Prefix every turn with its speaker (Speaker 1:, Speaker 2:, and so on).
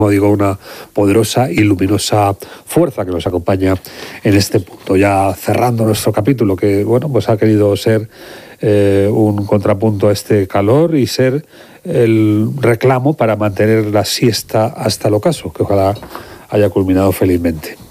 Speaker 1: como digo, una poderosa y luminosa fuerza que nos acompaña en este punto. Ya cerrando nuestro capítulo, que bueno, pues ha querido ser un contrapunto a este calor y ser el reclamo para mantener la siesta hasta el ocaso, que ojalá haya culminado felizmente.